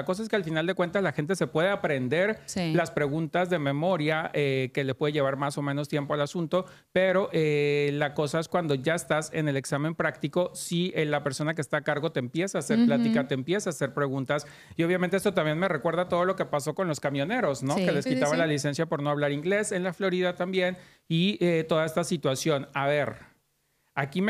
cosa es que al final de cuentas la gente se puede aprender las preguntas de memoria, que le puede llevar más o menos tiempo al asunto, pero la cosa es cuando ya estás en el examen práctico, si la persona que está a cargo te empieza a hacer plática, te empieza a hacer preguntas, y obviamente esto también me recuerda todo lo que pasó con los camioneros, ¿no? Que les quitaban la licencia por no hablar inglés, en la Florida también, y toda esta situación. A ver, aquí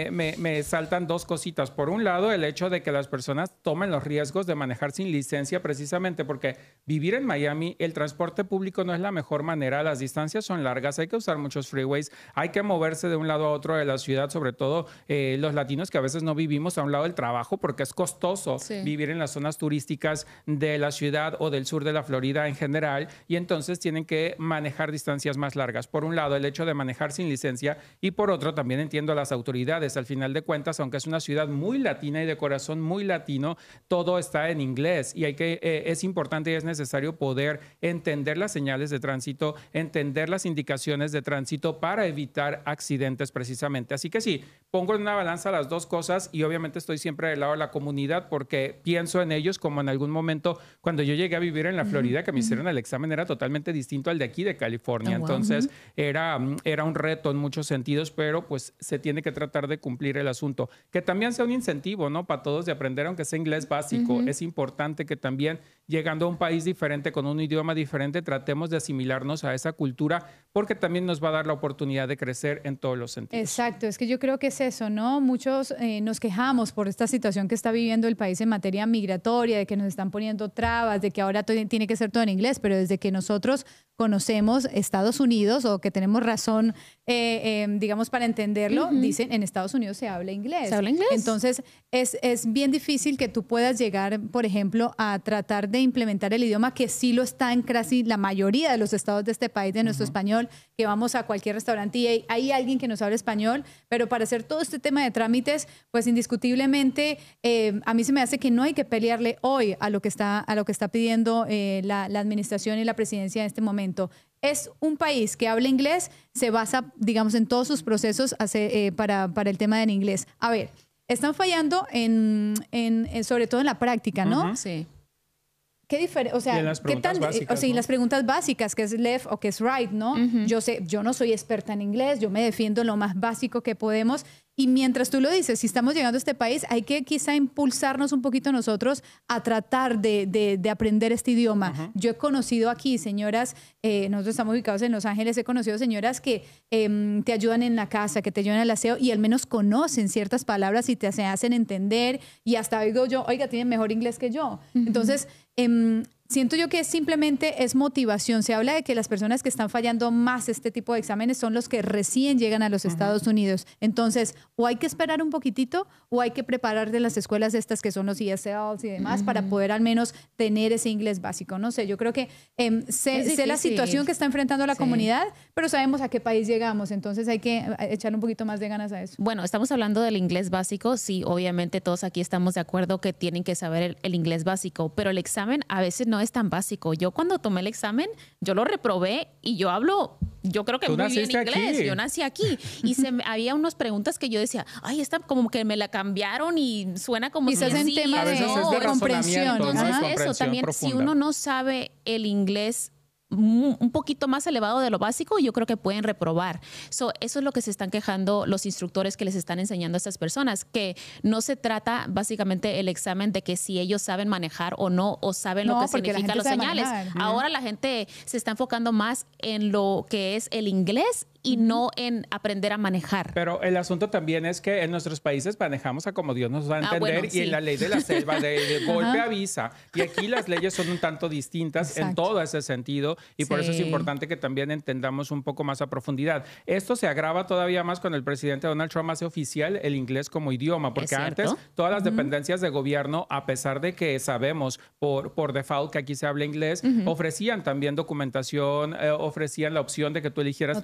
me saltan dos cositas. Por un lado, el hecho de que las personas tomen los riesgos de manejar sin licencia, precisamente porque vivir en Miami, el transporte público no es la mejor manera. Las distancias son largas, hay que usar muchos freeways, hay que moverse de un lado a otro de la ciudad, sobre todo los latinos que a veces no vivimos a un lado del trabajo porque es costoso vivir en las zonas turísticas de la ciudad o del sur de la Florida en general, y entonces tienen que manejar distancias más largas. Por un lado, el hecho de manejar sin licencia, y por otro, también entiendo las autoridades. Al final de cuentas, aunque es una ciudad muy latina y de corazón muy latino, todo está en inglés y es importante y es necesario poder entender las señales de tránsito, entender las indicaciones de tránsito para evitar accidentes precisamente. Así que sí, pongo en una balanza las dos cosas y obviamente estoy siempre del lado de la comunidad porque pienso en ellos como en algún momento cuando yo llegué a vivir en la Florida, que me hicieron el examen, era totalmente distinto al de aquí de California. Entonces era un reto en muchos sentidos, pero pues se tiene que tratar de cumplir el asunto. Que también sea un incentivo, ¿no? Para todos de aprender, aunque sea inglés básico. Es importante que también, llegando a un país diferente, con un idioma diferente, tratemos de asimilarnos a esa cultura, porque también nos va a dar la oportunidad de crecer en todos los sentidos. Exacto, es que yo creo que es eso, ¿no? Muchos nos quejamos por esta situación que está viviendo el país en materia migratoria, de que nos están poniendo trabas, de que ahora tiene que ser todo en inglés, pero desde que nosotros conocemos Estados Unidos o que tenemos razón, digamos, para entenderlo, dicen en Estados Unidos se habla inglés. ¿Se habla inglés? Entonces, es bien difícil que tú puedas llegar, por ejemplo, a tratar de implementar el idioma, que sí lo está en casi la mayoría de los estados de este país, de nuestro español, que vamos a cualquier restaurante y hay alguien que nos habla español, pero para hacer todo este tema de trámites, pues indiscutiblemente, a mí se me hace que no hay que pelearle hoy a lo que está pidiendo la administración y la presidencia en este momento. Es un país que habla inglés, se basa, digamos, en todos sus procesos para el tema del inglés. A ver, están fallando sobre todo en la práctica, ¿no? Sí. ¿Qué diferencia? O sea, y las preguntas básicas, ¿no? ¿no? Las preguntas básicas, que es left o que es right, ¿no? Yo no soy experta en inglés, yo me defiendo lo más básico que podemos. Y mientras tú lo dices, si estamos llegando a este país, hay que quizá impulsarnos un poquito nosotros a tratar de aprender este idioma. Yo he conocido aquí señoras, nosotros estamos ubicados en Los Ángeles, he conocido señoras que te ayudan en la casa, que te ayudan en el aseo y al menos conocen ciertas palabras y te hacen entender, y hasta digo yo, oiga, tienen mejor inglés que yo. Entonces, siento yo que simplemente es motivación. Se habla de que las personas que están fallando más este tipo de exámenes son los que recién llegan a los Estados Unidos. Entonces, o hay que esperar un poquitito o hay que preparar de las escuelas estas que son los ESLs y demás para poder al menos tener ese inglés básico. No sé, yo creo que sé la situación que está enfrentando la comunidad, pero sabemos a qué país llegamos. Entonces hay que echarle un poquito más de ganas a eso. Bueno, estamos hablando del inglés básico. Sí, obviamente todos aquí estamos de acuerdo que tienen que saber el inglés básico, pero el examen a veces no es tan básico. Yo cuando tomé el examen, yo lo reprobé y yo creo que muy bien inglés. Aquí. Yo nací aquí y había unas preguntas que yo decía, ay, esta como que me la cambiaron y suena como quizás en tema de comprensión. Entonces, eso también, profunda. Si uno no sabe el inglés un poquito más elevado de lo básico, yo creo que pueden reprobar. Eso es lo que se están quejando los instructores que les están enseñando a estas personas, que no se trata básicamente el examen de que si ellos saben manejar o no, o saben lo que significan los señales. Ahora la gente se está enfocando más en lo que es el inglés y no en aprender a manejar. Pero el asunto también es que en nuestros países manejamos a como Dios nos va a entender, y en la ley de la selva de golpe avisa. Y aquí las leyes son un tanto distintas en todo ese sentido, y por eso es importante que también entendamos un poco más a profundidad. Esto se agrava todavía más cuando el presidente Donald Trump hace oficial el inglés como idioma, porque antes todas las dependencias de gobierno, a pesar de que sabemos por default que aquí se habla inglés, ofrecían también documentación, ofrecían la opción de que tú eligieras tu idioma.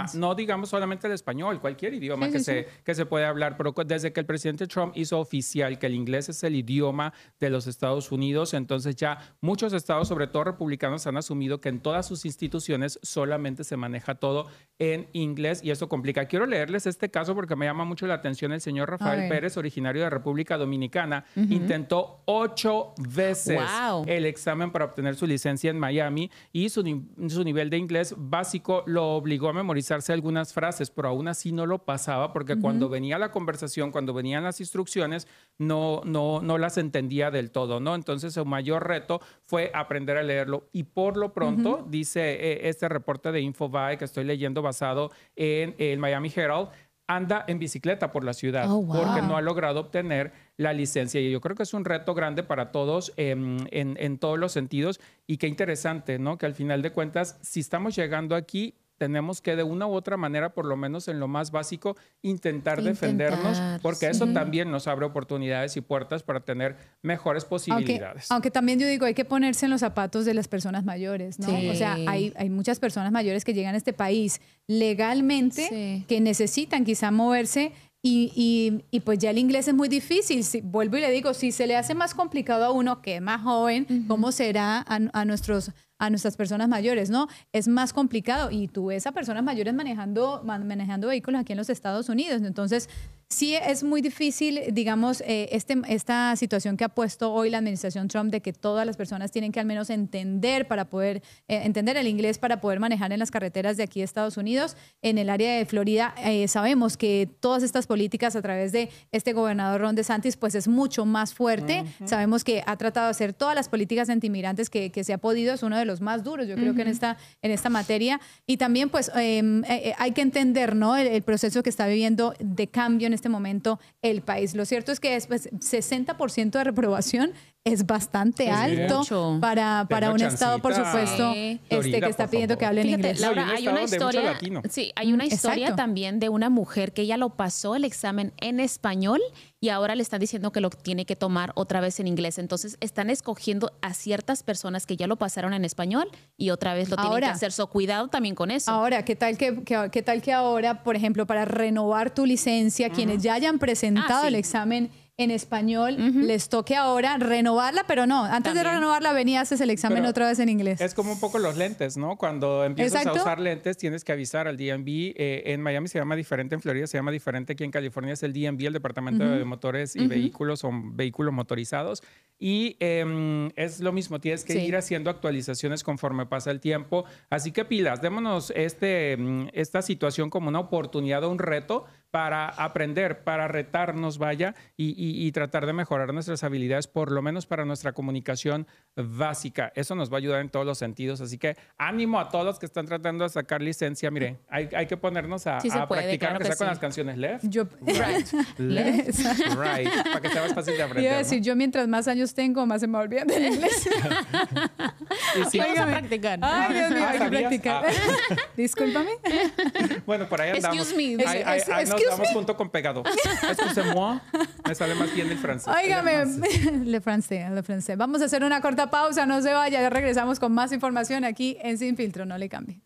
no digamos solamente el español, cualquier idioma que se puede hablar, pero desde que el presidente Trump hizo oficial que el inglés es el idioma de los Estados Unidos, entonces ya muchos estados, sobre todo republicanos, han asumido que en todas sus instituciones solamente se maneja todo en inglés y eso complica. Quiero leerles este caso porque me llama mucho la atención. El señor Rafael Pérez, originario de República Dominicana, intentó 8 veces el examen para obtener su licencia en Miami y su nivel de inglés básico lo obligó a memorizarse algunas frases, pero aún así no lo pasaba porque cuando venía la conversación, cuando venían las instrucciones, no las entendía del todo, ¿no? Entonces su mayor reto fue aprender a leerlo y por lo pronto, dice este reporte de Infobae que estoy leyendo basado en el Miami Herald, anda en bicicleta por la ciudad porque no ha logrado obtener la licencia. Y yo creo que es un reto grande para todos en todos los sentidos. Y qué interesante, ¿no? Que al final de cuentas, si estamos llegando aquí, tenemos que de una u otra manera, por lo menos en lo más básico, intentar defendernos, porque eso también nos abre oportunidades y puertas para tener mejores posibilidades. Aunque también yo digo, hay que ponerse en los zapatos de las personas mayores, ¿no? O sea, hay muchas personas mayores que llegan a este país legalmente, que necesitan quizá moverse y pues ya el inglés es muy difícil. Vuelvo y le digo, si se le hace más complicado a uno que es más joven, ¿cómo será a nuestras personas mayores, ¿no? Es más complicado y tú ves a personas mayores manejando vehículos aquí en los Estados Unidos. Entonces, sí es muy difícil, digamos, esta situación que ha puesto hoy la administración Trump de que todas las personas tienen que al menos entender para poder entender el inglés para poder manejar en las carreteras de aquí de Estados Unidos. En el área de Florida sabemos que todas estas políticas a través de este gobernador Ron DeSantis pues es mucho más fuerte. Sabemos que ha tratado de hacer todas las políticas antimigrantes que se ha podido. Es uno de los más duros, yo creo que en esta materia. Y también pues hay que entender, ¿no? El proceso que está viviendo de cambio en este momento el país. Lo cierto es que 60% de reprobación es bastante alto para un estado, por supuesto, Florida, que está pidiendo que hablen inglés. Laura, hay una historia también de una mujer que ella lo pasó el examen en español y ahora le están diciendo que lo tiene que tomar otra vez en inglés. Entonces están escogiendo a ciertas personas que ya lo pasaron en español y otra vez lo tienen que hacer. So, cuidado también con eso. Ahora, ¿qué tal que ahora, por ejemplo, para renovar tu licencia, quienes ya hayan presentado el examen en español, les toque ahora renovarla, pero no, antes de renovarla haces el examen otra vez en inglés. Es como un poco los lentes, ¿no? Cuando empiezas a usar lentes tienes que avisar al DMV. En Miami se llama diferente, en Florida se llama diferente, aquí en California es el DMV, el Departamento de Motores y Vehículos, son vehículos motorizados. Y es lo mismo, tienes que ir haciendo actualizaciones conforme pasa el tiempo. Así que pilas, démonos esta situación como una oportunidad o un reto para aprender, para retarnos, y tratar de mejorar nuestras habilidades, por lo menos para nuestra comunicación básica. Eso nos va a ayudar en todos los sentidos. Así que ánimo a todos los que están tratando de sacar licencia. Mire, hay que ponernos a practicar, aunque sea con las canciones left, right, left, right, para que sea más fácil de aprender. Iba a decir, yo mientras más años tengo, más se me olvida del inglés. Y vamos a practicar. Ay, Dios mío, hay que practicar. Discúlpame. Bueno, por ahí andamos. Excuse me. Nos damos punto con pegado. Excusez-moi. Me sale más bien el francés. Óigame, le francés. Vamos a hacer una corta pausa, no se vaya, ya regresamos con más información aquí en Sin Filtro, no le cambie.